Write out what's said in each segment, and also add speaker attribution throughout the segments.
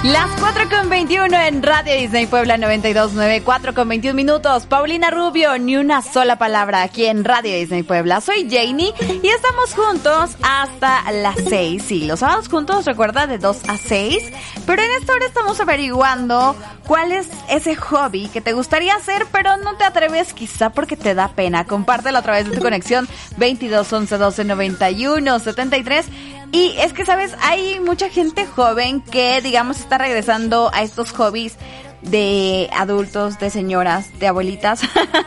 Speaker 1: Las 4:21 en Radio Disney Puebla 92.9, 4:21. Paulina Rubio, ni una sola palabra aquí en Radio Disney Puebla. Soy Janie y estamos juntos hasta las 6. Sí, los sábados juntos, recuerda, de 2 a 6. Pero en esta hora estamos averiguando cuál es ese hobby que te gustaría hacer, pero no te atreves, quizá porque te da pena. Compártelo a través de tu conexión 22 11 12 91 73. Y es que, ¿sabes? Hay mucha gente joven que, digamos, está regresando a estos hobbies de adultos, de señoras, de abuelitas.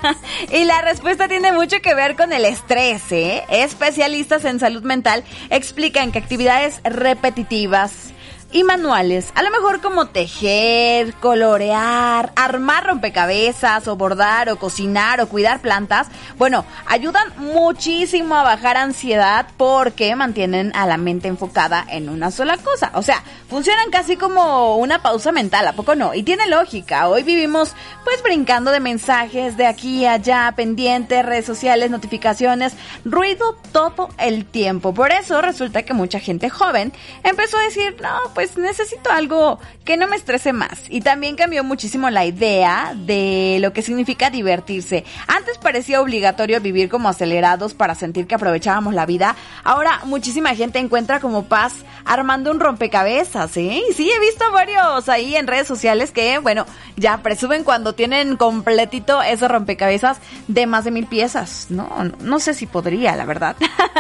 Speaker 1: Y la respuesta tiene mucho que ver con el estrés, ¿eh? Especialistas en salud mental explican que actividades repetitivas y manuales, a lo mejor como tejer, colorear, armar rompecabezas, o bordar, o cocinar, o cuidar plantas, bueno, ayudan muchísimo a bajar ansiedad porque mantienen a la mente enfocada en una sola cosa. O sea, funcionan casi como una pausa mental, ¿a poco no? Y tiene lógica. Hoy vivimos pues brincando de mensajes de aquí a allá, pendientes, redes sociales, notificaciones, ruido todo el tiempo. Por eso resulta que mucha gente joven empezó a decir, no, pues necesito algo que no me estrese más. Y también cambió muchísimo la idea de lo que significa divertirse. Antes parecía obligatorio vivir como acelerados para sentir que aprovechábamos la vida. Ahora muchísima gente encuentra como paz armando un rompecabezas, ¿eh? Y sí, he visto varios ahí en redes sociales que, bueno, ya presumen cuando tienen completito ese rompecabezas de más de 1000 piezas. No sé si podría, la verdad.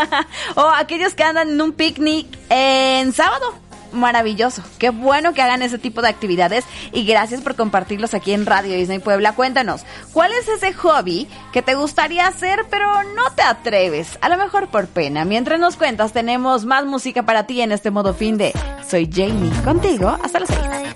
Speaker 1: O aquellos que andan en un picnic en sábado. Maravilloso, qué bueno que hagan ese tipo de actividades y gracias por compartirlos aquí en Radio Disney Puebla. Cuéntanos, ¿cuál es ese hobby que te gustaría hacer pero no te atreves? A lo mejor por pena. Mientras nos cuentas, tenemos más música para ti en este modo fin de Soy Jamie, contigo hasta las 6.